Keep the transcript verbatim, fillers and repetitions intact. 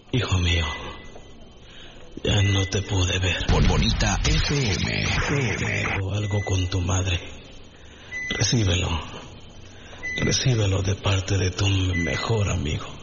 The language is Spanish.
Hijo mío, ya no te pude ver. Por Bonita F M. O algo con tu madre. Recíbelo. Recíbelo de parte de tu mejor amigo.